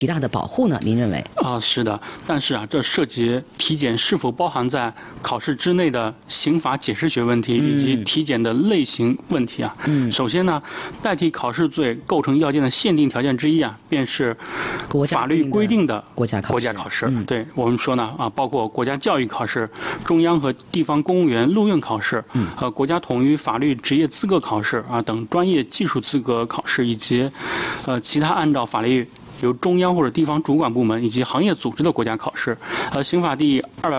极大的保护呢？您认为？ 是的，但是这涉及体检是否包含在考试之内的刑法解释学问题，以及体检的类型问题啊。首先呢，代替考试罪构成要件的限定条件之一便是法律规定的国家考试。对，我们说呢包括国家教育考试、中央和地方公务员录用考试、和国家统一法律职业资格考试等专业技术资格考试，以及其他按照法律由中央或者地方主管部门以及行业组织的国家考试。刑法第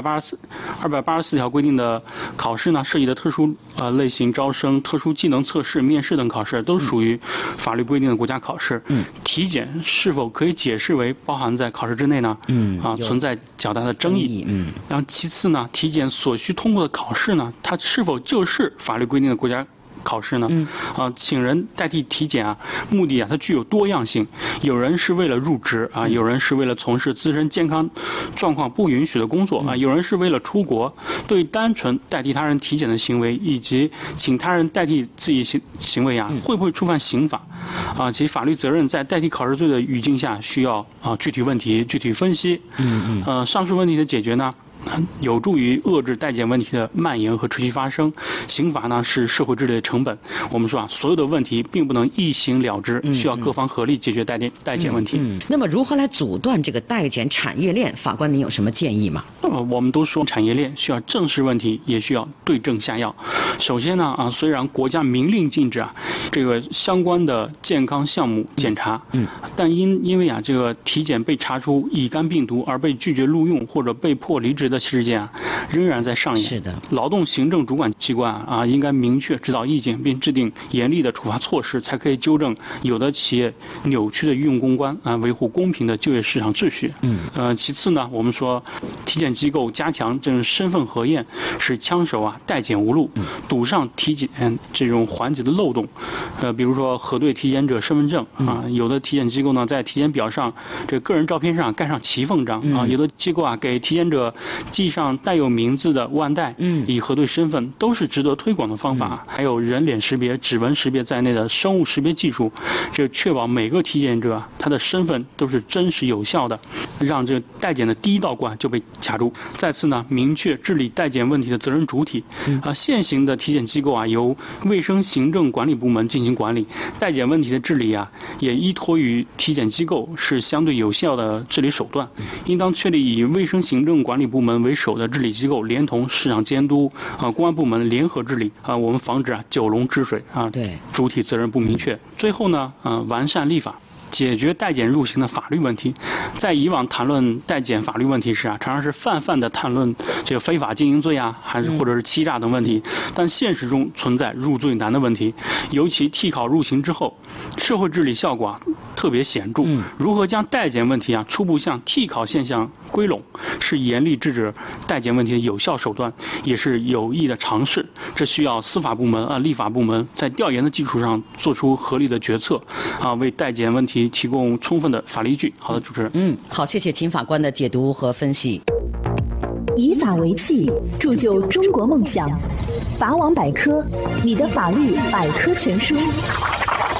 284条规定的考试呢，涉及的特殊类型招生、特殊技能测试、面试等考试，都属于法律规定的国家考试。体检是否可以解释为包含在考试之内呢？存在较大的争议。然后其次呢，体检所需通过的考试呢，它是否就是法律规定的国家考试呢？请人代替体检目的它具有多样性。有人是为了入职有人是为了从事自身健康状况不允许的工作有人是为了出国。对单纯代替他人体检的行为，以及请他人代替自己行为会不会触犯刑法其法律责任在代替考试罪的语境下，需要具体问题具体分析。上述问题的解决呢，有助于遏制代检问题的蔓延和持续发生。刑法呢是社会治理的成本，我们说所有的问题并不能一行了之，需要各方合力解决代检问题。 那么如何来阻断这个代检产业链？法官您有什么建议吗？ 我们都说产业链需要正视问题，也需要对症下药。首先呢虽然国家明令禁止这个相关的健康项目检查，但因为这个体检被查出乙肝病毒而被拒绝录用或者被迫离职的事件仍然在上演。 是的， 劳动行政主管机关应该明确指导意见，并制定严厉的处罚措施，才可以纠正有的企业扭曲的运用公关维护公平的就业市场秩序。其次呢，我们说体检机构加强这种身份核验，使枪手代检无路，堵上体检这种环节的漏洞。比如说核对体检者身份证有的体检机构呢在体检表上这个人照片上盖上骑缝章有的机构给体检者系上带有名字的腕带，以核对身份，都是值得推广的方法。还有人脸识别、指纹识别在内的生物识别技术，这确保每个体检者他的身份都是真实有效的，让这代检的第一道关就被卡住。再次呢，明确治理代检问题的责任主体。现行的体检机构由卫生行政管理部门进行管理，代检问题的治理也依托于体检机构，是相对有效的治理手段。应当确立以卫生行政管理部门为首的治理机构，连同市场监督公安部门联合治理我们防止九龙治水对， 主体责任不明确。最后呢完善立法，解决代检入刑的法律问题。在以往谈论代检法律问题时常常是泛的谈论这个非法经营罪还是或者是欺诈等问题，但现实中存在入罪难的问题，尤其替考入刑之后，社会治理效果特别显著。如何将代检问题初步向替考现象归拢，是严厉制止代检问题的有效手段，也是有益的尝试。这需要司法部门立法部门在调研的基础上做出合理的决策为代检问题提供充分的法律依据。好的，主持人。 好，谢谢秦法官的解读和分析。 以法为器，铸就中国梦想。法网百科，你的法律百科全书。